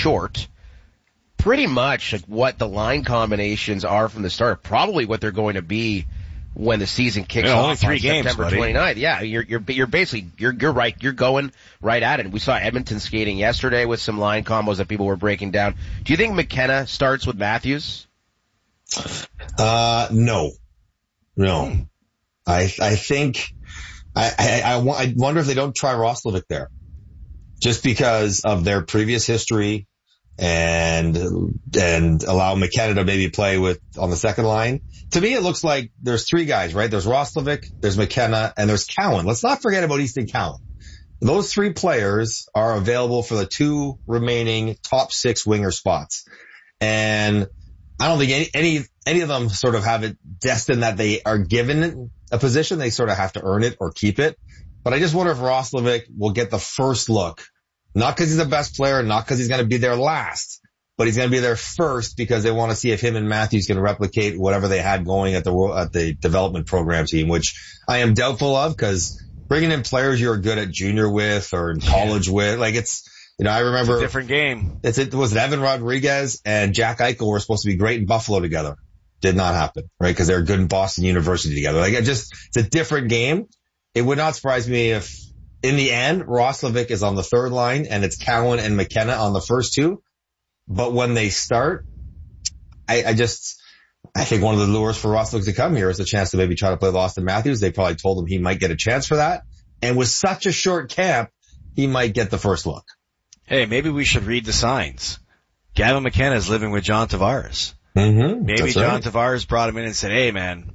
short pretty much like what the line combinations are from the start, probably what they're going to be when the season kicks off only 3 on games, September 29th. Yeah, you're basically, you're right. You're going right at it. We saw Edmonton skating yesterday with some line combos that people were breaking down. Do you think McKenna starts with Matthews? No. I think, I wonder if they don't try Roslovic there. Just because of their previous history and allow McKenna to maybe play on the second line. To me, it looks like there's 3 guys, right? There's Roslovic, there's McKenna, and there's Cowan. Let's not forget about Easton Cowan. Those 3 players are available for the 2 remaining top 6 winger spots. And I don't think any of them sort of have it destined that they are given a position. They sort of have to earn it or keep it. But I just wonder if Roslovic will get the first look. Not because he's the best player, not because he's going to be there last, but he's going to be there first because they want to see if him and Matthews can replicate whatever they had going at the development program team, which I am doubtful of because bringing in players you're good at junior with or in college with, like it's, I remember. It's a different game. Was Evan Rodriguez and Jack Eichel were supposed to be great in Buffalo together. Did not happen, right? Because they're good in Boston University together. Like it's a different game. It would not surprise me if in the end, Roslovic is on the third line and it's Cowan and McKenna on the first 2. But when they start, I think one of the lures for Roslovic to come here is the chance to maybe try to play with Austin Matthews. They probably told him he might get a chance for that. And with such a short camp, he might get the first look. Hey, maybe we should read the signs. Gavin McKenna is living with John Tavares. Mm-hmm. Maybe John Tavares brought him in and said, hey man,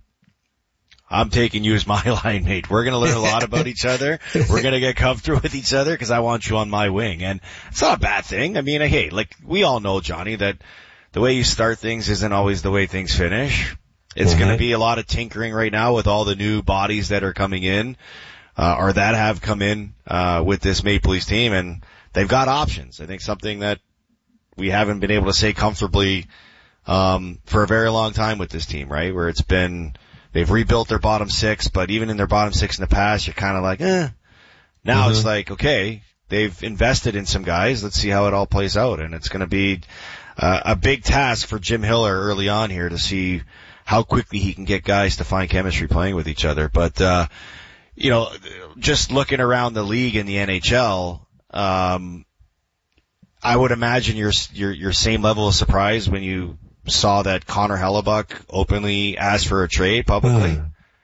I'm taking you as my line mate. We're going to learn a lot about each other. We're going to get comfortable with each other because I want you on my wing. And it's not a bad thing. I mean, hey, like we all know, Johnny, that the way you start things isn't always the way things finish. It's going to be a lot of tinkering right now with all the new bodies that are coming in, or that have come in, with this Maple Leafs team. And they've got options. I think something that we haven't been able to say comfortably, for a very long time with this team, right? Where it's been, they've rebuilt their bottom 6, but even in their bottom 6 in the past, you're kind of like, Now it's like, okay, they've invested in some guys. Let's see how it all plays out. And it's going to be a big task for Jim Hiller early on here to see how quickly he can get guys to find chemistry playing with each other. But, just looking around the league in the NHL, I would imagine your same level of surprise when you saw that Connor Hellebuck openly asked for a trade publicly.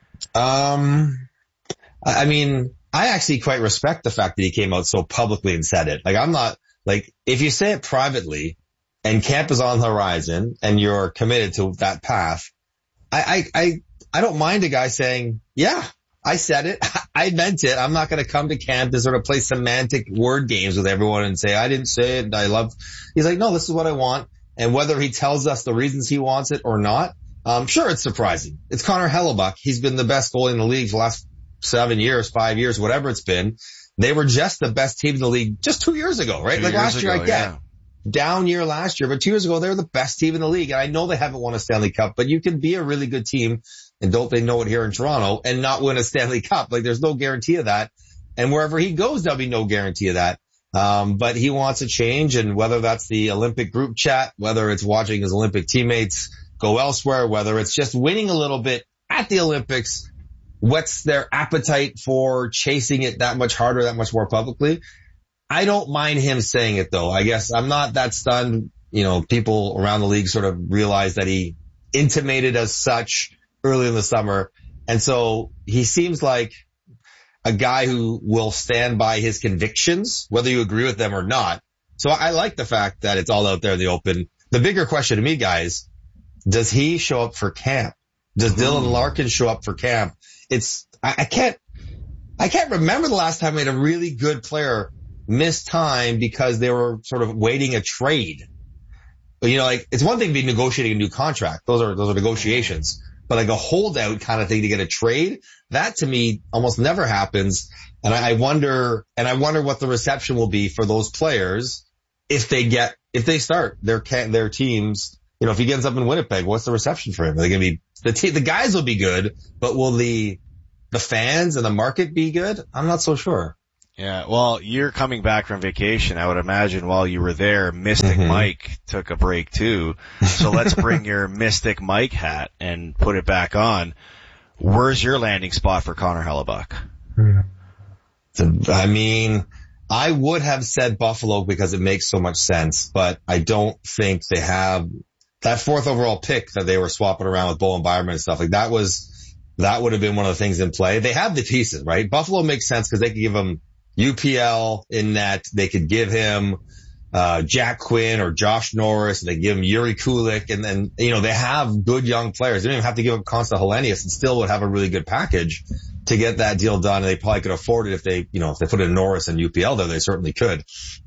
I mean, I actually quite respect the fact that he came out so publicly and said it. Like, I'm not, like, if you say it privately and camp is on the horizon and you're committed to that path, I don't mind a guy saying, yeah, I said it. I meant it. I'm not going to come to camp to sort of play semantic word games with everyone and say, I didn't say it. He's like, no, this is what I want. And whether he tells us the reasons he wants it or not, sure, it's surprising. It's Connor Hellebuck. He's been the best goalie in the league for the last 7 years, 5 years, whatever it's been. They were just the best team in the league just 2 years ago, right? Like last year, I get. Yeah. Down year last year, but 2 years ago, they were the best team in the league. And I know they haven't won a Stanley Cup, but you can be a really good team, and don't they know it here in Toronto, and not win a Stanley Cup. Like there's no guarantee of that. And wherever he goes, there'll be no guarantee of that. But he wants a change, and whether that's the Olympic group chat, whether it's watching his Olympic teammates go elsewhere, whether it's just winning a little bit at the Olympics, what's their appetite for chasing it that much harder, that much more publicly? I don't mind him saying it though. I guess I'm not that stunned. People around the league sort of realized that he intimated as such early in the summer. And so he seems like a guy who will stand by his convictions, whether you agree with them or not. So I like the fact that it's all out there in the open. The bigger question to me, guys, does he show up for camp? Does Dylan Larkin show up for camp? I can't remember the last time we had a really good player miss time because they were sort of waiting a trade. But, it's one thing to be negotiating a new contract. Those are negotiations. But like a holdout kind of thing to get a trade, that to me almost never happens. And I wonder what the reception will be for those players if they start their teams. If he ends up in Winnipeg, what's the reception for him? Are they going to be, the guys will be good, but will the fans and the market be good? I'm not so sure. Yeah, well, you're coming back from vacation. I would imagine while you were there, Mystic Mike took a break too. So let's bring your Mystic Mike hat and put it back on. Where's your landing spot for Connor Hellebuck? I mean, I would have said Buffalo because it makes so much sense, but I don't think they have that 4th overall pick that they were swapping around with Bowen Byram and stuff. Like that would have been one of the things in play. They have the pieces, right? Buffalo makes sense because they could give him UPL in net. They could give him, Jack Quinn or Josh Norris. They give him Yuri Kulik. And then, they have good young players. They don't even have to give up Konsta Helenius and still would have a really good package to get that deal done. And they probably could afford it if they put in Norris and UPL there, they certainly could.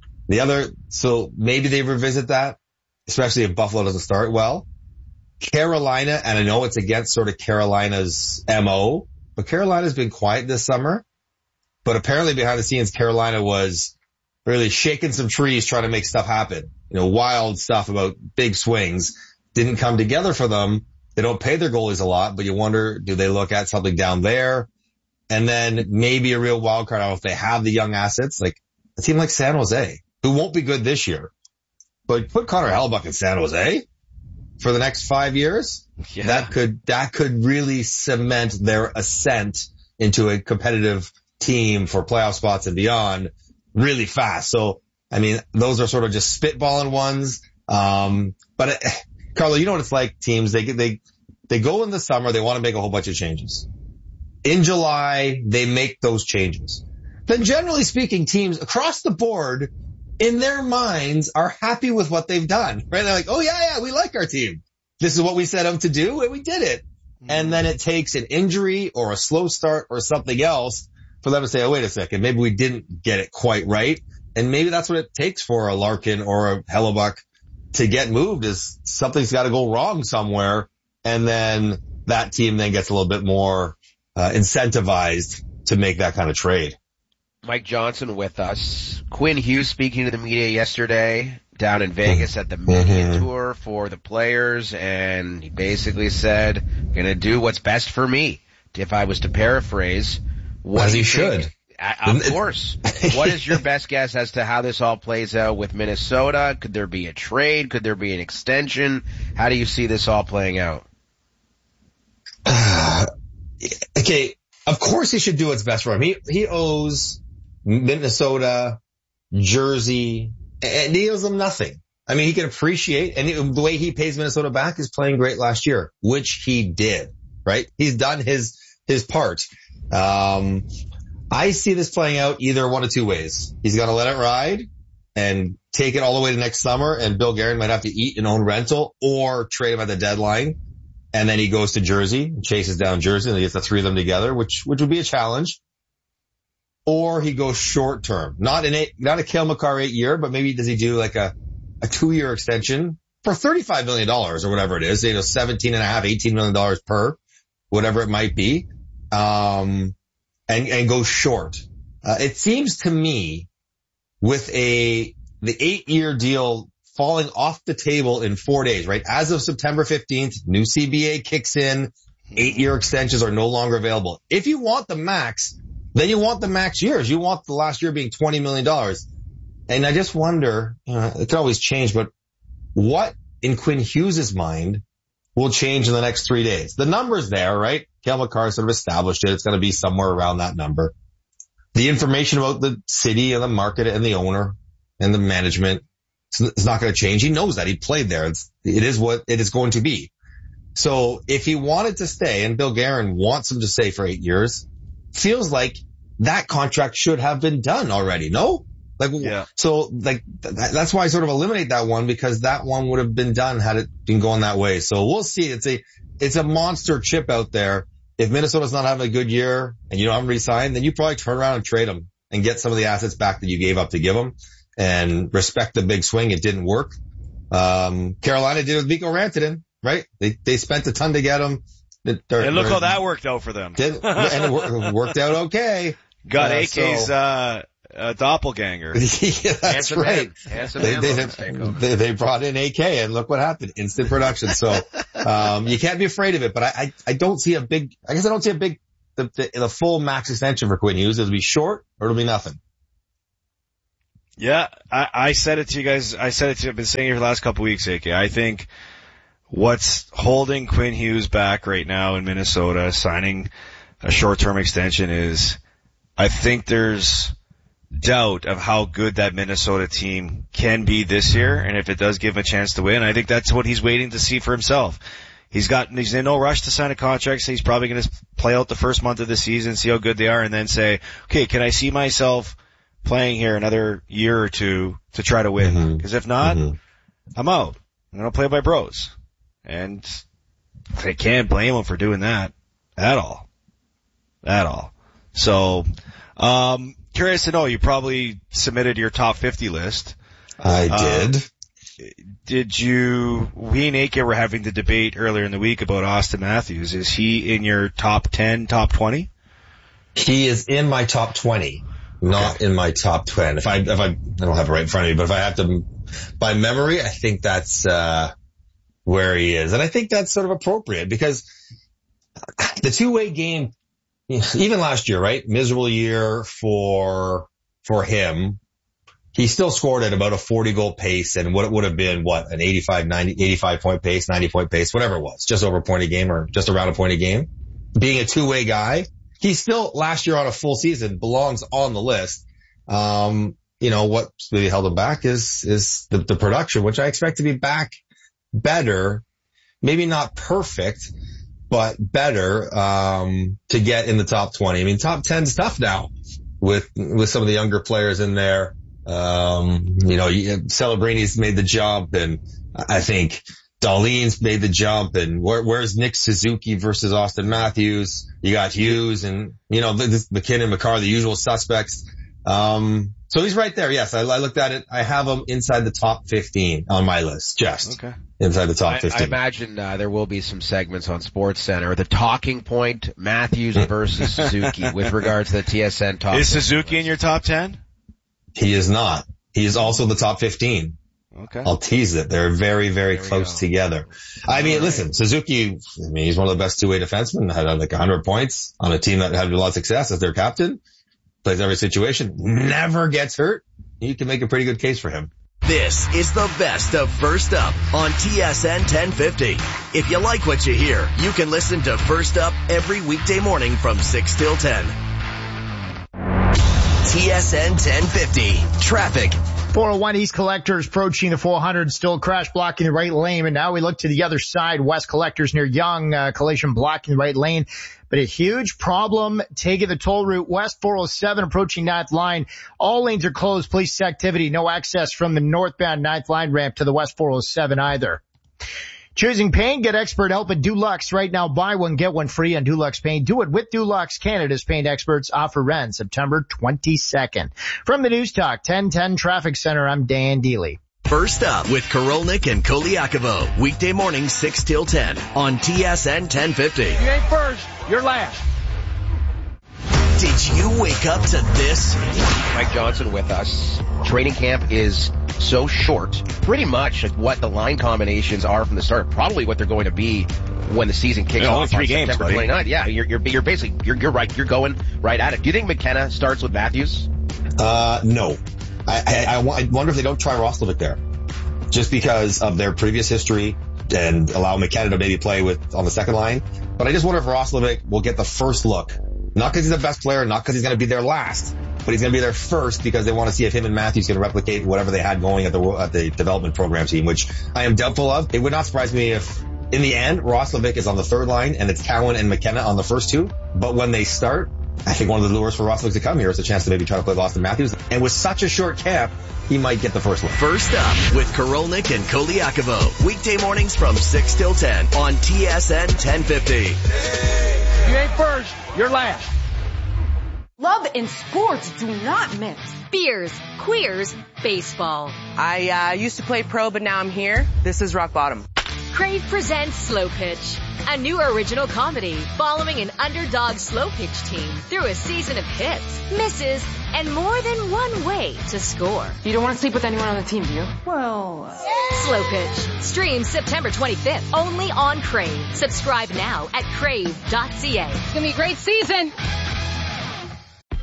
So maybe they revisit that, especially if Buffalo doesn't start well. Carolina, and I know it's against sort of Carolina's MO, but Carolina's been quiet this summer. But apparently behind the scenes, Carolina was really shaking some trees trying to make stuff happen. Wild stuff about big swings didn't come together for them. They don't pay their goalies a lot, but you wonder, do they look at something down there? And then maybe a real wild card. I don't know if they have the young assets, like a team like San Jose, who won't be good this year. But put Connor Hellebuck in San Jose for the next 5 years. Yeah. That could really cement their ascent into a competitive team for playoff spots and beyond really fast. So, I mean, those are sort of just spitballing ones. But Carlo, you know what it's like, teams, they go in the summer, they want to make a whole bunch of changes. In July, they make those changes. Then generally speaking, teams across the board in their minds are happy with what they've done, right? They're like, oh yeah, we like our team. This is what we set out to do and we did it. And then it takes an injury or a slow start or something else for them to say, oh, wait a second, maybe we didn't get it quite right. And maybe that's what it takes for a Larkin or a Hellebuck to get moved, is something's got to go wrong somewhere. And then that team then gets a little bit more incentivized to make that kind of trade. Mike Johnson with us. Quinn Hughes speaking to the media yesterday down in Vegas at the media tour for the players, and he basically said, gonna do what's best for me. If I was to paraphrase, as he should. Of course. What is your best guess as to how this all plays out with Minnesota? Could there be a trade? Could there be an extension? How do you see this all playing out? Okay, of course he should do what's best for him. He owes Minnesota, Jersey, and he owes them nothing. I mean, he can appreciate, and the way he pays Minnesota back is playing great last year, which he did, right? He's done his part. I see this playing out either one of two ways. He's got to let it ride and take it all the way to next summer, and Bill Guerin might have to eat an own rental or trade him at the deadline. And then he goes to Jersey and chases down Jersey, and he gets the three of them together, which would be a challenge. Or he goes short term, not a Cale Makar 8-year, but maybe does he do like a 2-year extension for $35 million or whatever it is, $17.5, $18 million per, whatever it might be. And go short. It seems to me with the 8-year deal falling off the table in 4 days, right? As of September 15th, new CBA kicks in, 8-year extensions are no longer available. If you want the max, then you want the max years. You want the last year being $20 million. And I just wonder, it could always change, but what in Quinn Hughes' mind will change in the next 3 days? The number's there, right? Cale Makar sort of established it. It's going to be somewhere around that number. The information about the city and the market and the owner and the management, it's not going to change. He knows that. He played there. It is what it is going to be. So if he wanted to stay, and Bill Guerin wants him to stay for 8 years, feels like that contract should have been done already. No? So that's why I sort of eliminate that one, because that one would have been done had it been going that way. So we'll see. It's a monster chip out there. If Minnesota's not having a good year and you don't have him re-signed, then you probably turn around and trade him and get some of the assets back that you gave up to give him and respect the big swing. It didn't work. Carolina did it with Mikko Rantanen, right? They spent a ton to get him. And look how that worked out for them. And it worked out okay. Got AK's, doppelganger. Yeah, that's right. They brought in AK and look what happened. Instant production. So, you can't be afraid of it, but I don't see the full max extension for Quinn Hughes. It'll be short or it'll be nothing. Yeah, I said it to you guys. I've been saying it for the last couple of weeks, AK. I think what's holding Quinn Hughes back right now in Minnesota signing a short-term extension is I think there's doubt of how good that Minnesota team can be this year, and if it does give him a chance to win, I think that's what he's waiting to see for himself. He's in no rush to sign a contract, so he's probably going to play out the first month of the season, see how good they are, and then say, okay, can I see myself playing here another year or two to try to win? Because if not, I'm out. I'm going to play by bros. And I can't blame him for doing that at all. So, curious to know, you probably submitted your top 50 list. I did. We and AK were having the debate earlier in the week about Austin Matthews. Is he in your top 10, top 20? He is in my top 20, not in my top 10. If I don't have it right in front of me, but if I have to, by memory, I think that's, where he is. And I think that's sort of appropriate because the two-way game, even last year, right? Miserable year for him. He still scored at about a 40-goal pace and what it would have been, an 85-point pace, 90-point pace, whatever it was, just over a point a game or just around a point a game. Being a two-way guy, he still, last year on a full season, belongs on the list. What really held him back is the production, which I expect to be back better, maybe not perfect, but better, to get in the top 20. I mean, top 10's tough now with some of the younger players in there. Celebrini's made the jump, and I think Dahlin's made the jump, and where's Nick Suzuki versus Austin Matthews? You got Hughes and, McKinnon, Makar, the usual suspects. So he's right there. Yes, I looked at it. I have him inside the top 15 on my list. Inside the top 15. I imagine there will be some segments on SportsCenter. The talking point, Matthews versus Suzuki with regards to the TSN top. Is Suzuki in your top 10? He is not. He is also the top 15. Okay. I'll tease it. They're very, very close together. I mean, listen, Suzuki, he's one of the best two-way defensemen. Had like 100 points on a team that had a lot of success as their captain. Plays every situation, never gets hurt. You can make a pretty good case for him. This is the best of First Up on TSN 1050. If you like what you hear, you can listen to First Up every weekday morning from 6 till 10. TSN 1050. Traffic. 401 East Collectors approaching the 400, still crash blocking the right lane. And now we look to the other side, West Collectors near Young, collision blocking the right lane. But a huge problem taking the toll route west 407 approaching 9th line. All lanes are closed. Police activity. No access from the northbound 9th line ramp to the west 407 either. Choosing paint, get expert help at Dulux. Right now, buy one, get one free on Dulux Paint. Do it with Dulux, Canada's paint experts. Offer ends September 22nd. From the News Talk 1010 Traffic Center, I'm Dan Deely. First Up with Korolnik and Koliakovo. Weekday morning 6 till 10 on TSN 1050. You ain't first, you're last. Did you wake up to this? Mike Johnson with us. Training camp is so short. Pretty much like what the line combinations are from the start. Probably what they're going to be when the season kicks off. Only 3 games, September 29th. Yeah, you're basically, you're right. You're going right at it. Do you think McKenna starts with Matthews? No. I wonder if they don't try Roslovic there. Just because of their previous history and allow McKenna to maybe play on the second line. But I just wonder if Roslovic will get the first look. Not because he's the best player, not because he's going to be there last, but he's going to be there first because they want to see if him and Matthews can replicate whatever they had going at the development program team, which I am doubtful of. It would not surprise me if, in the end, Roslovic is on the third line and it's Cowan and McKenna on the first two. But when they start, I think one of the lures for Roslovic to come here is a chance to maybe try to play with Austin Matthews. And with such a short camp, he might get the first look. First Up with Korolnik and Koliakovo. Weekday mornings from 6 till 10 on TSN 1050. You ain't first, you're last. Love and sports do not mix. Beers, queers, baseball. I used to play pro, but now I'm here. This is rock bottom. Crave presents Slow Pitch, a new original comedy following an underdog slow pitch team through a season of hits, misses, and more than one way to score. You don't want to sleep with anyone on the team, do you? Well... Slow Pitch. Streams September 25th, only on Crave. Subscribe now at crave.ca. It's going to be a great season.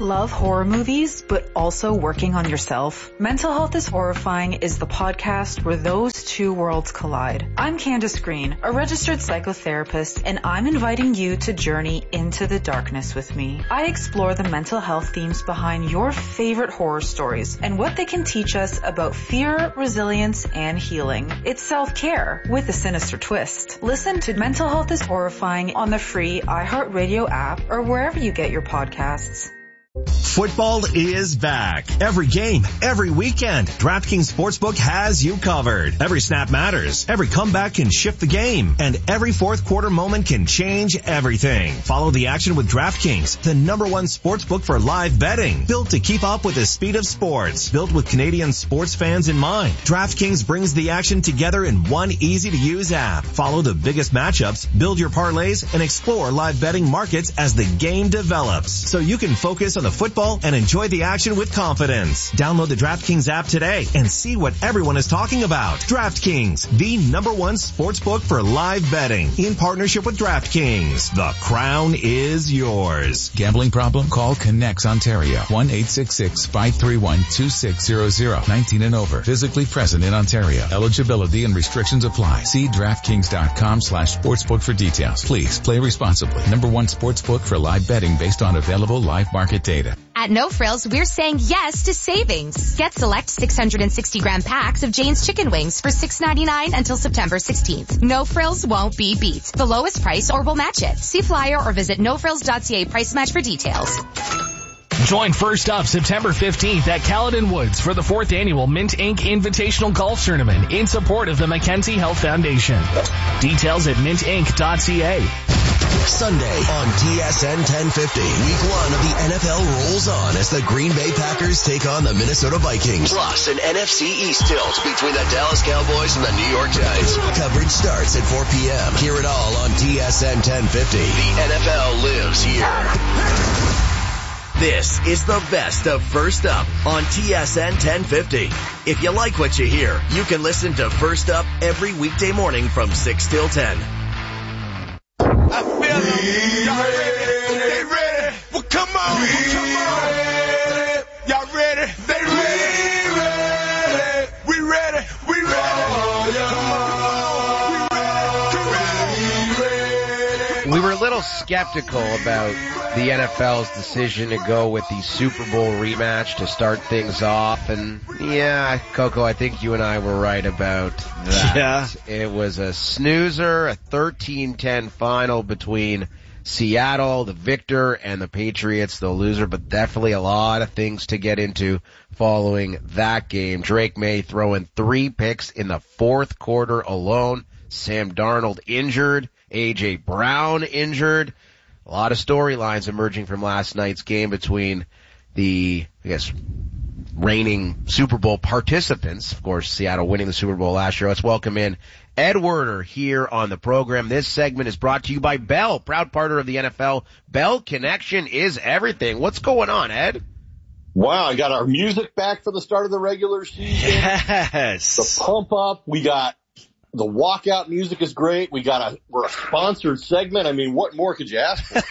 Love horror movies, but also working on yourself? Mental Health is Horrifying is the podcast where those two worlds collide. I'm Candace Green, a registered psychotherapist, and I'm inviting you to journey into the darkness with me. I explore the mental health themes behind your favorite horror stories and what they can teach us about fear, resilience, and healing. It's self-care with a sinister twist. Listen to Mental Health is Horrifying on the free iHeartRadio app or wherever you get your podcasts. Football is back. Every game, every weekend, DraftKings Sportsbook has you covered. Every snap matters. Every comeback can shift the game. And every fourth quarter moment can change everything. Follow the action with DraftKings, the #1 sportsbook for live betting. Built to keep up with the speed of sports. Built with Canadian sports fans in mind. DraftKings brings the action together in one easy-to-use app. Follow the biggest matchups, build your parlays, and explore live betting markets as the game develops. So you can focus on the football and enjoy the action with confidence. Download the DraftKings app today and see what everyone is talking about. DraftKings, the #1 sportsbook for live betting, in partnership with DraftKings. The crown is yours. Gambling problem? Call Connects Ontario. 1-866-531-2600. 19 and over. Physically present in Ontario. Eligibility and restrictions apply. See DraftKings.com/sportsbook for details. Please play responsibly. #1 sportsbook for live betting based on available live market data. At No Frills, we're saying yes to savings. Get select 660-gram packs of Jane's Chicken Wings for $6.99 until September 16th. No Frills won't be beat. The lowest price or we'll match it. See flyer or visit nofrills.ca price match for details. Join First Up September 15th at Caledon Woods for the 4th annual Mint Inc. Invitational Golf Tournament in support of the Mackenzie Health Foundation. Details at mintinc.ca. Sunday on TSN 1050. Week 1 of the NFL rolls on as the Green Bay Packers take on the Minnesota Vikings. Plus an NFC East tilt between the Dallas Cowboys and the New York Giants. Coverage starts at 4 p.m. Hear it all on TSN 1050. The NFL lives here. This is the best of First Up on TSN 1050. If you like what you hear, you can listen to First Up every weekday morning from 6 till 10. I feel them. Y'all ready? They ready? Well, come on. Y'all ready? They ready? We ready? We ready? We were a little skeptical about the NFL's decision to go with the Super Bowl rematch to start things off. And yeah, Coco, I think you and I were right about that. Yeah. It was a snoozer, a 13-10 final between Seattle, the victor, and the Patriots, the loser, but definitely a lot of things to get into following that game. Drake May throwing 3 picks in the fourth quarter alone. Sam Darnold injured. A.J. Brown injured. A lot of storylines emerging from last night's game between the, reigning Super Bowl participants. Of course, Seattle winning the Super Bowl last year. Let's welcome in Ed Werder here on the program. This segment is brought to you by Bell, proud partner of the NFL. Bell Connection is everything. What's going on, Ed? Wow, I got our music back for the start of the regular season. Yes. The pump up. We got the walkout music is great. We're a sponsored segment. I mean, what more could you ask for?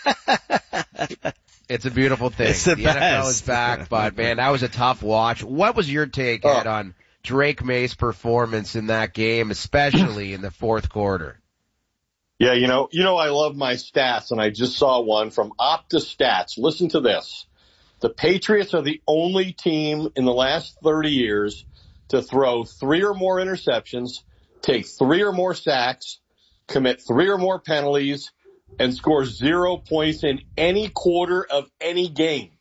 It's a beautiful thing. It's the best. NFL is back, but man, that was a tough watch. What was your take, Ed, on Drake May's performance in that game, especially in the fourth quarter? Yeah, you know I love my stats, and I just saw one from OptaStats. Listen to this. The Patriots are the only team in the last 30 years to throw 3 or more interceptions, take 3 or more sacks, commit 3 or more penalties, and score 0 points in any quarter of any game.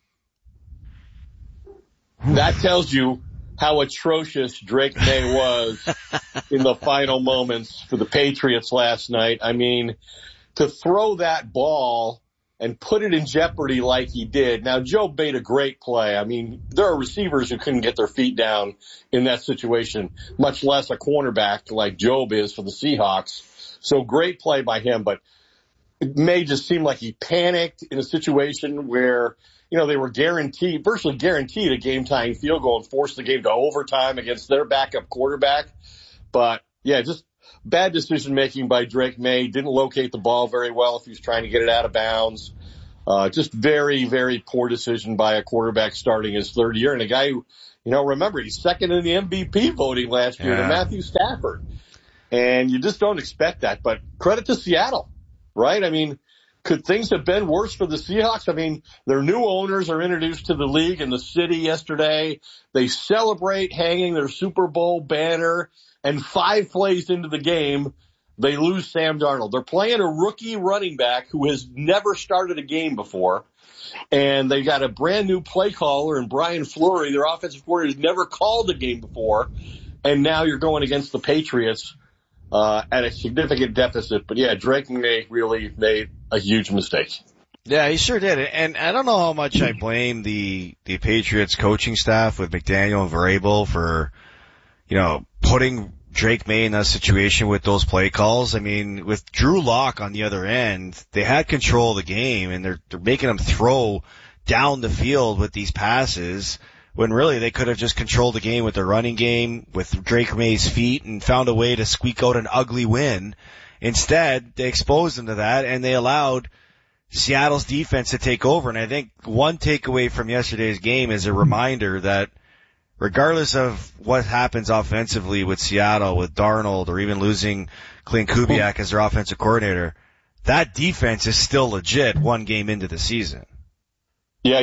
That tells you how atrocious Drake May was in the final moments for the Patriots last night. I mean, to throw that ball and put it in jeopardy like he did. Now, Joe made a great play. I mean, there are receivers who couldn't get their feet down in that situation, much less a cornerback like Job is for the Seahawks. So great play by him, but it may just seem like he panicked in a situation where, they were virtually guaranteed a game-tying field goal and forced the game to overtime against their backup quarterback. But, yeah, just bad decision-making by Drake May. Didn't locate the ball very well if he was trying to get it out of bounds. Just very, very poor decision by a quarterback starting his third year. And a guy who, remember, he's second in the MVP voting last year to Matthew Stafford. And you just don't expect that. But credit to Seattle, right? I mean, could things have been worse for the Seahawks? I mean, their new owners are introduced to the league in the city yesterday. They celebrate hanging their Super Bowl banner, and 5 plays into the game, they lose Sam Darnold. They're playing a rookie running back who has never started a game before, and they got a brand new play caller in Brian Fleury. Their offensive coordinator has never called a game before, and now you're going against the Patriots at a significant deficit. But yeah, Drake May really made a huge mistake. Yeah, he sure did. And I don't know how much I blame the Patriots coaching staff with McDaniel and Vrabel for, putting Drake May in that situation with those play calls. I mean, with Drew Lock on the other end, they had control of the game, and they're making him throw down the field with these passes when really they could have just controlled the game with their running game, with Drake May's feet, and found a way to squeak out an ugly win. Instead, they exposed him to that, and they allowed Seattle's defense to take over. And I think one takeaway from yesterday's game is a reminder that regardless of what happens offensively with Seattle, with Darnold, or even losing Clint Kubiak as their offensive coordinator, that defense is still legit one game into the season. Yeah,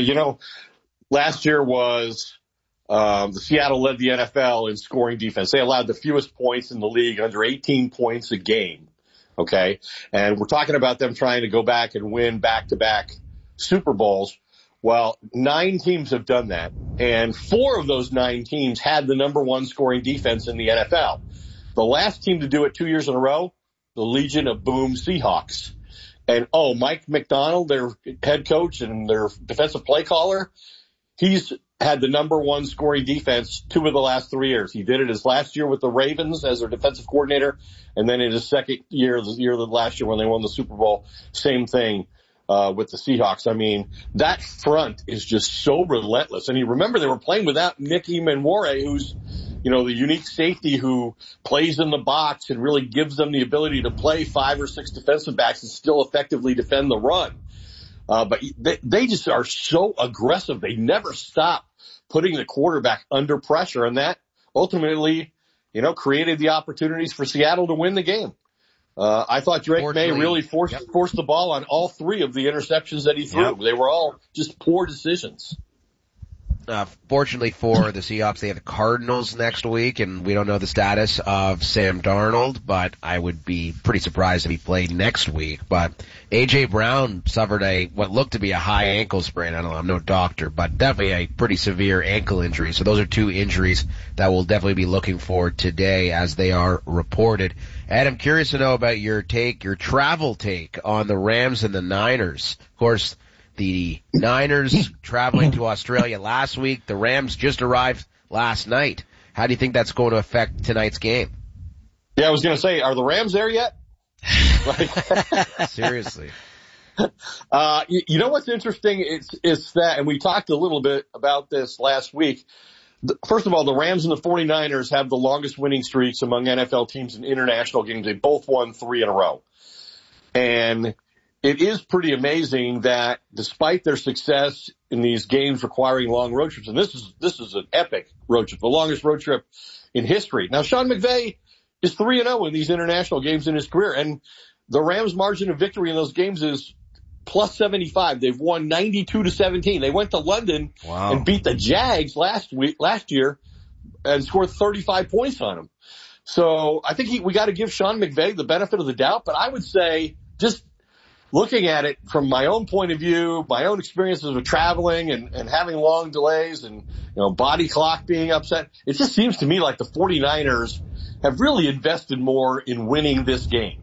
last year was the Seattle led the NFL in scoring defense. They allowed the fewest points in the league, under 18 points a game. Okay, and we're talking about them trying to go back and win back-to-back Super Bowls. Well, 9 teams have done that, and 4 of those 9 teams had the number 1 scoring defense in the NFL. The last team to do it 2 years in a row, the Legion of Boom Seahawks. And, Mike McDonald, their head coach and their defensive play caller, he's had the number 1 scoring defense 2 of the last 3 years. He did it his last year with the Ravens as their defensive coordinator, and then in his second year, last year when they won the Super Bowl, same thing. With the Seahawks. I mean, that front is just so relentless. And you remember they were playing without Nicky Manware, who's, the unique safety who plays in the box and really gives them the ability to play 5 or 6 defensive backs and still effectively defend the run. But they just are so aggressive. They never stop putting the quarterback under pressure. And that ultimately, created the opportunities for Seattle to win the game. I thought Drake May really forced the ball on all 3 of the interceptions that he threw. Yep. They were all just poor decisions. Fortunately for the Seahawks, they have the Cardinals next week, and we don't know the status of Sam Darnold, but I would be pretty surprised if he played next week. But A.J. Brown suffered what looked to be a high ankle sprain. I don't know, I'm no doctor, but definitely a pretty severe ankle injury. So those are 2 injuries that we'll definitely be looking for today as they are reported. Ed, I'm curious to know about your travel take on the Rams and the Niners. Of course, the Niners traveling to Australia last week. The Rams just arrived last night. How do you think that's going to affect tonight's game? Yeah, I was going to say, are the Rams there yet? Seriously. You know what's interesting? It's that, and we talked a little bit about this last week. First of all, the Rams and the 49ers have the longest winning streaks among NFL teams in international games. They both won 3 in a row. And it is pretty amazing that despite their success in these games requiring long road trips, and this is an epic road trip, the longest road trip in history. Now, Sean McVay is 3-0 in these international games in his career, and the Rams' margin of victory in those games is plus 75. They've won 92-17. They went to London and beat the Jags last year and scored 35 points on them. So I think we got to give Sean McVay the benefit of the doubt, but I would say just looking at it from my own point of view, my own experiences with traveling and having long delays and, body clock being upset, it just seems to me like the 49ers have really invested more in winning this game.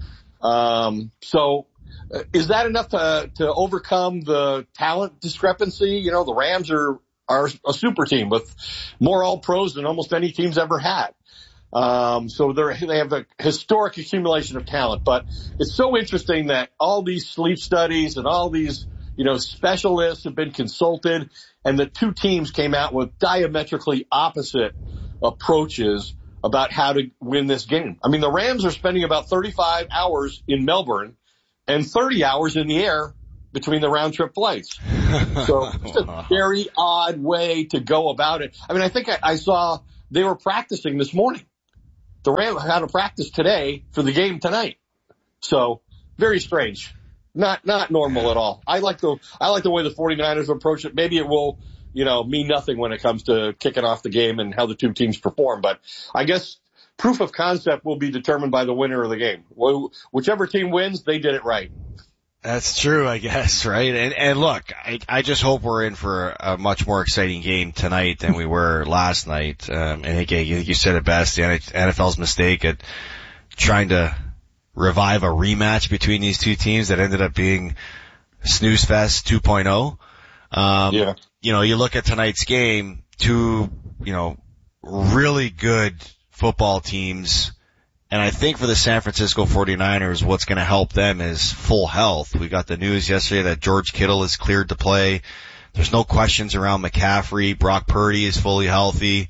So is that enough to overcome the talent discrepancy? The Rams are a super team with more All-Pros than almost any team's ever had. So they have a historic accumulation of talent, but it's so interesting that all these sleep studies and all these, specialists have been consulted, and the 2 teams came out with diametrically opposite approaches about how to win this game. I mean, the Rams are spending about 35 hours in Melbourne and 30 hours in the air between the round trip flights. So it's a very odd way to go about it. I mean, I think I saw they were practicing this morning. The Rams had a practice today for the game tonight. So very strange. Not normal at all. I like the way the 49ers approach it. Maybe it will, mean nothing when it comes to kicking off the game and how the two teams perform. But I guess proof of concept will be determined by the winner of the game. Whichever team wins, they did it right. That's true, I guess, right? And look, I just hope we're in for a much more exciting game tonight than we were last night. And again, you said it best, the NFL's mistake at trying to revive a rematch between these two teams that ended up being Snooze Fest 2.0. Yeah. You look at tonight's game, two, really good football teams. And I think for the San Francisco 49ers, what's going to help them is full health. We got the news yesterday that George Kittle is cleared to play. There's no questions around McCaffrey. Brock Purdy is fully healthy.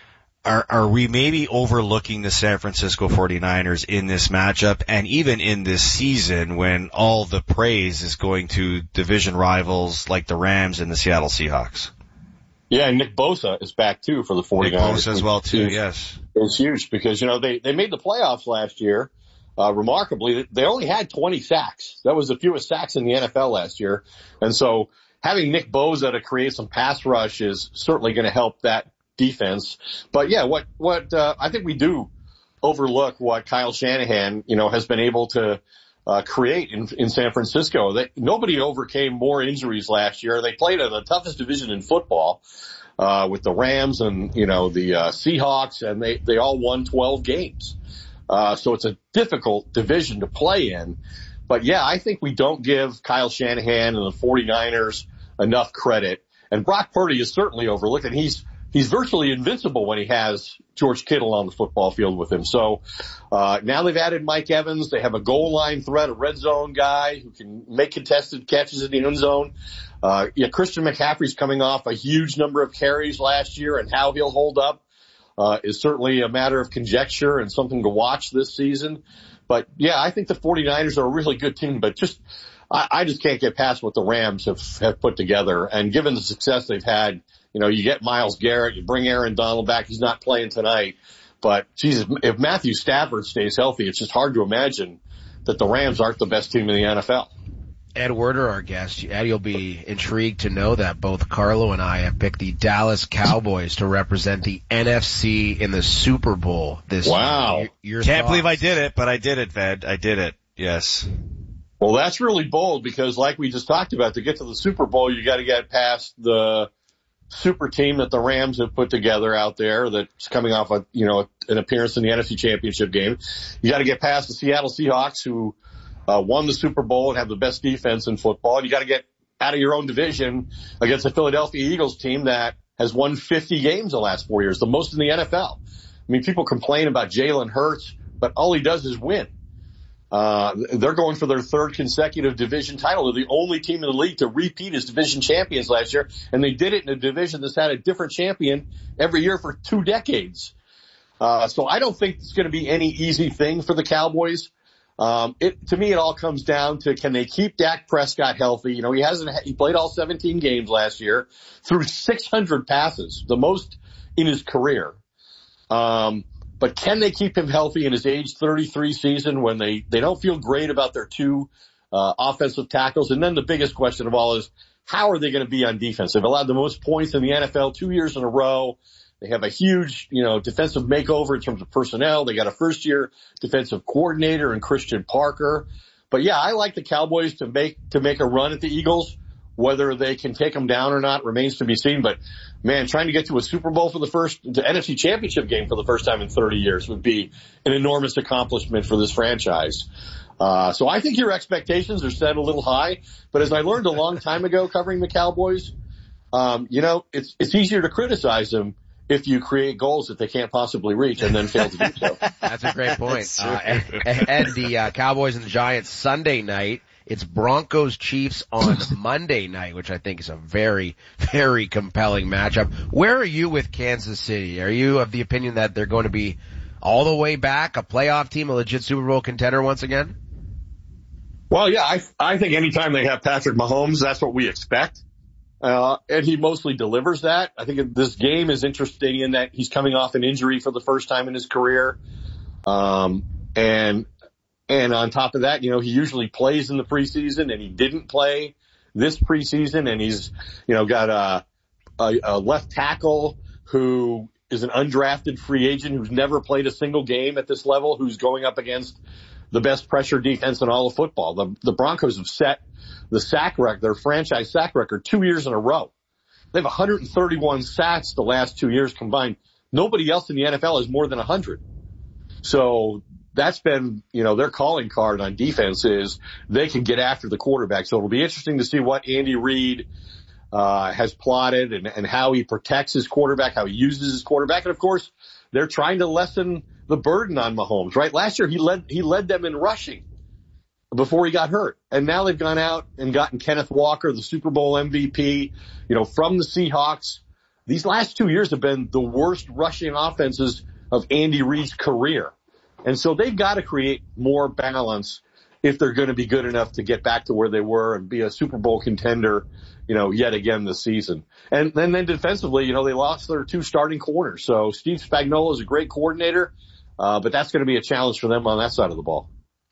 Are we maybe overlooking the San Francisco 49ers in this matchup and even in this season when all the praise is going to division rivals like the Rams and the Seattle Seahawks? Yeah, and Nick Bosa is back too for the 49ers. Nick Bosa as well too, yes. It's huge because, they made the playoffs last year. Remarkably, they only had 20 sacks. That was the fewest sacks in the NFL last year. And so having Nick Bosa to create some pass rush is certainly going to help that defense. But yeah, what I think we do overlook what Kyle Shanahan, has been able to create in San Francisco. Nobody overcame more injuries last year. They played in the toughest division in football, with the Rams and, the Seahawks, and they all won 12 games. So it's a difficult division to play in. But yeah, I think we don't give Kyle Shanahan and the 49ers enough credit. And Brock Purdy is certainly overlooked, and he's virtually invincible when he has George Kittle on the football field with him. So, now they've added Mike Evans. They have a goal line threat, a red zone guy who can make contested catches in the end zone. Christian McCaffrey's coming off a huge number of carries last year, and how he'll hold up, is certainly a matter of conjecture and something to watch this season. But yeah, I think the 49ers are a really good team, but I just can't get past what the Rams have put together. And given the success they've had, you get Myles Garrett, you bring Aaron Donald back. He's not playing tonight. But, Jesus, if Matthew Stafford stays healthy, it's just hard to imagine that the Rams aren't the best team in the NFL. Ed Werder, our guest. Ed, you'll be intrigued to know that both Carlo and I have picked the Dallas Cowboys to represent the NFC in the Super Bowl this year. Your Can't thoughts? believe I did it, but I did it, Ved. I did it. Yes. Well, that's really bold because like we just talked about, to get to the Super Bowl, you got to get past the super team that the Rams have put together out there that's coming off an appearance in the NFC Championship game. You got to get past the Seattle Seahawks who won the Super Bowl and have the best defense in football. And you got to get out of your own division against the Philadelphia Eagles team that has won 50 games the last 4 years, the most in the NFL. I mean, people complain about Jalen Hurts, but all he does is win. They're going for their third consecutive division title. They're the only team in the league to repeat as division champions last year, and they did it in a division that's had a different champion every year for 2 decades. So I don't think it's going to be any easy thing for the Cowboys. To me, it all comes down to, can they keep Dak Prescott healthy? He played all 17 games last year, threw 600 passes, the most in his career. But can they keep him healthy in his age 33 season when they don't feel great about their 2 offensive tackles? And then the biggest question of all is, how are they going to be on defense? They've allowed the most points in the NFL 2 years in a row. They have a huge, defensive makeover in terms of personnel. They got a first-year defensive coordinator in Christian Parker. But yeah, I like the Cowboys to make a run at the Eagles. Whether they can take them down or not remains to be seen. But man, trying to get to a Super Bowl the NFC Championship game for the first time in 30 years would be an enormous accomplishment for this franchise. So I think your expectations are set a little high. But as I learned a long time ago covering the Cowboys, it's easier to criticize them if you create goals that they can't possibly reach and then fail to do so. That's a great point. And the Cowboys and the Giants Sunday night. It's Broncos-Chiefs on Monday night, which I think is a very, very compelling matchup. Where are you with Kansas City? Are you of the opinion that they're going to be all the way back, a playoff team, a legit Super Bowl contender once again? Well, yeah, I think anytime they have Patrick Mahomes, that's what we expect. And he mostly delivers that. I think this game is interesting in that he's coming off an injury for the first time in his career. And on top of that, he usually plays in the preseason, and he didn't play this preseason, and he's, got a left tackle who is an undrafted free agent who's never played a single game at this level, who's going up against the best pressure defense in all of football. The Broncos have set the sack record, their franchise sack record, 2 years in a row. They have 131 sacks the last 2 years combined. Nobody else in the NFL has more than 100. So that's been, their calling card on defense is they can get after the quarterback. So it'll be interesting to see what Andy Reid has plotted and how he protects his quarterback, how he uses his quarterback. And of course, they're trying to lessen the burden on Mahomes, right? Last year he led them in rushing before he got hurt. And now they've gone out and gotten Kenneth Walker, the Super Bowl MVP, from the Seahawks. These last 2 years have been the worst rushing offenses of Andy Reid's career. And so they've got to create more balance if they're going to be good enough to get back to where they were and be a Super Bowl contender, yet again this season. And then defensively, they lost their 2 starting corners. So Steve Spagnuolo is a great coordinator, but that's going to be a challenge for them on that side of the ball.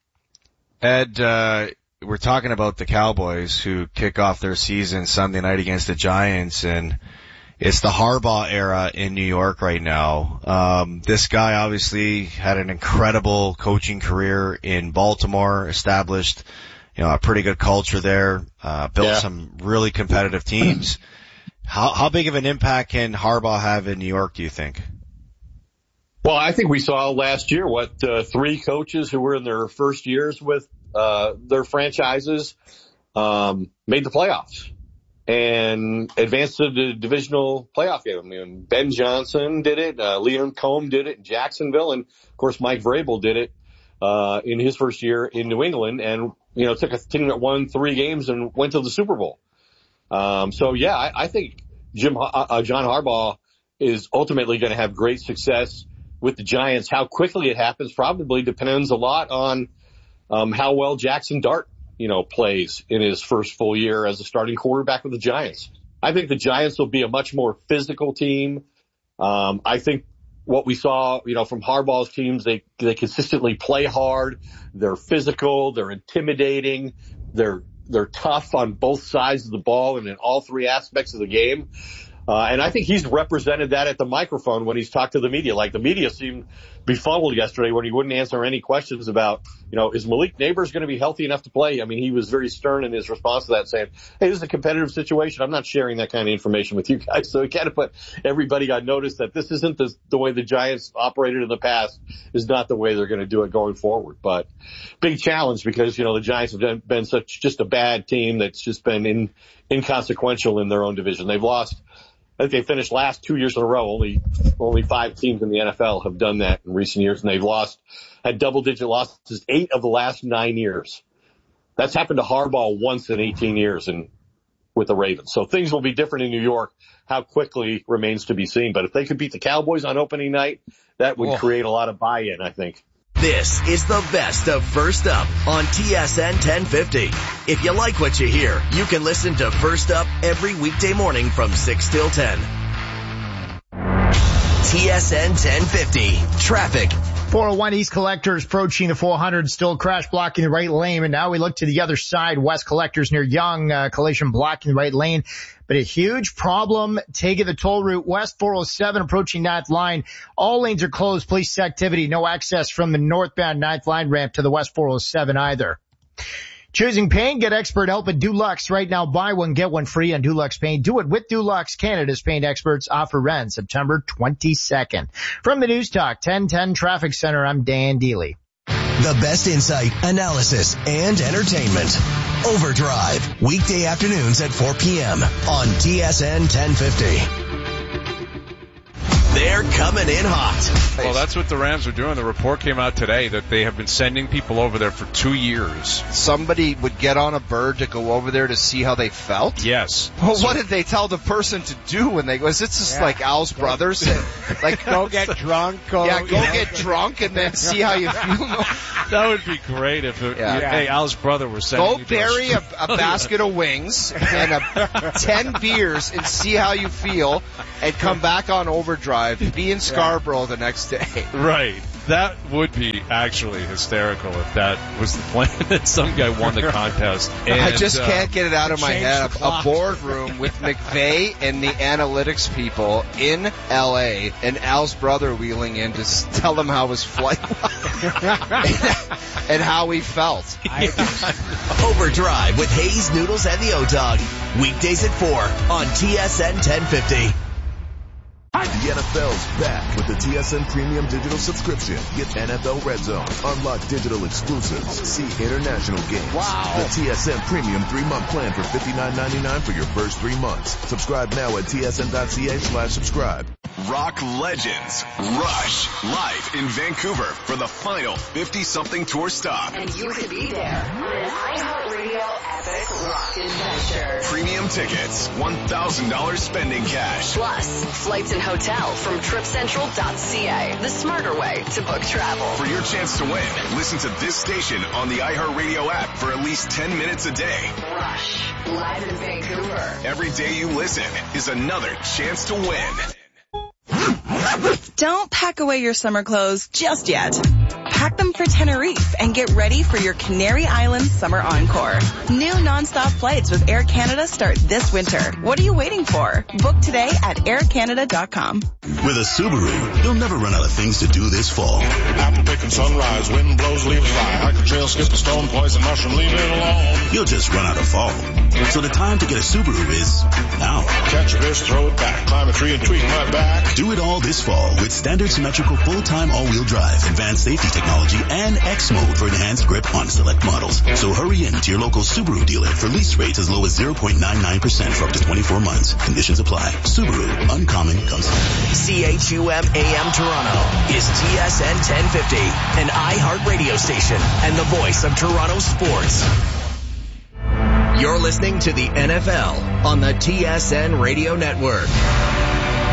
Ed, we're talking about the Cowboys who kick off their season Sunday night against the Giants, and it's the Harbaugh era in New York right now. This guy obviously had an incredible coaching career in Baltimore, established, a pretty good culture there, built some really competitive teams. How big of an impact can Harbaugh have in New York, do you think? Well, I think we saw last year 3 coaches who were in their first years with their franchises made the playoffs and advanced to the divisional playoff game. I mean, Ben Johnson did it, Liam Cohn did it in Jacksonville, and of course Mike Vrabel did it in his first year in New England, and took a team that won 3 games and went to the Super Bowl. I think John Harbaugh is ultimately going to have great success with the Giants. How quickly it happens probably depends a lot on how well Jackson Dart, plays in his first full year as a starting quarterback with the Giants. I think the Giants will be a much more physical team. I think what we saw, from Harbaugh's teams, they consistently play hard. They're physical. They're intimidating. They're tough on both sides of the ball and in all 3 aspects of the game. And I think he's represented that at the microphone when he's talked to the media. Like, the media seemed befuddled yesterday when he wouldn't answer any questions about, is Malik Nabers going to be healthy enough to play? I mean, he was very stern in his response to that, saying, hey, this is a competitive situation. I'm not sharing that kind of information with you guys. So he kind of put everybody on notice that this isn't the way the Giants operated in the past, is not the way they're going to do it going forward. But big challenge because, the Giants have been just a bad team that's just been inconsequential in their own division. They've lost, I think they finished last 2 years in a row. Only 5 teams in the NFL have done that in recent years, and they've had double-digit losses 8 of the last 9 years. That's happened to Harbaugh once in 18 years with the Ravens. So things will be different in New York. How quickly remains to be seen. But if they could beat the Cowboys on opening night, that would create a lot of buy-in, I think. This is the best of First Up on TSN 1050. If you like what you hear, you can listen to First Up every weekday morning from 6 till 10. TSN 1050. Traffic. 401 East Collectors approaching the 400, still crash blocking the right lane. And now we look to the other side, West Collectors near Young, collision blocking the right lane. But a huge problem taking the toll route west 407 approaching 9th line. All lanes are closed. Police activity. No access from the northbound 9th line ramp to the west 407 either. Choosing paint, get expert help at Dulux. Right now, buy one, get one free on Dulux Paint. Do it with Dulux. Canada's paint experts. Offer ends September 22nd. From the News Talk 1010 Traffic Center, I'm Dan Deely. The best insight, analysis, and entertainment. Overdrive. Weekday afternoons at 4 p.m. on TSN 1050. They're coming in hot. Well, that's what the Rams are doing. The report came out today that they have been sending people over there for 2 years. Somebody would get on a bird to go over there to see how they felt? Yes. Well, what did they tell the person to do when they go? Is it just like Al's brothers? Like, go get drunk. Get drunk and then see how you feel. That would be great if hey, Al's brother was sending Go bury a basket of wings and 10 beers and see how you feel, and come back on overdrive. Be in Scarborough the next day. Right. That would be actually hysterical if that was the plan, that some guy won the contest. And, I just can't get it out of my head. A boardroom with McVay and the analytics people in L.A. and Al's brother wheeling in to tell them how his flight was and how he felt. Overdrive with Hayes, Noodles, and the O-Dog. Weekdays at 4 on TSN 1050. The NFL's back with the TSN Premium Digital subscription. Get NFL Red Zone, unlock digital exclusives, see international games. Wow. The TSN Premium 3-month plan for $59.99 for your first 3 months. Subscribe now at tsn.ca/subscribe. Rock legends Rush live in Vancouver for the final 50-something tour stop. And you could be there on an iHeartRadio epic rock adventure. Premium tickets, $1,000 spending cash. Plus, flights and hotel from TripCentral.ca. The smarter way to book travel. For your chance to win, listen to this station on the iHeartRadio app for at least 10 minutes a day. Rush, live in Vancouver. Every day you listen is another chance to win. Don't pack away your summer clothes just yet. Pack them for Tenerife and get ready for your Canary Islands summer encore. New nonstop flights with Air Canada start this winter. What are you waiting for? Book today at aircanada.com. With a Subaru, you'll never run out of things to do this fall. Apple picking sunrise, wind blows, leaves fly. Hike a trail, skip a stone, poison mushroom, leave it alone. You'll just run out of fall. So the time to get a Subaru is now. Catch a fish, throw it back, climb a tree and tweak my back. Do it all this fall with standard symmetrical full-time all-wheel drive, advanced safety technology, and X mode for enhanced grip on select models. So hurry in to your local Subaru dealer for lease rates as low as 0.99% for up to 24 months. Conditions apply. Subaru, uncommon comes. CHUM AM Toronto is TSN 1050, an iHeart radio station and the voice of Toronto sports. You're listening to the NFL on the TSN Radio Network.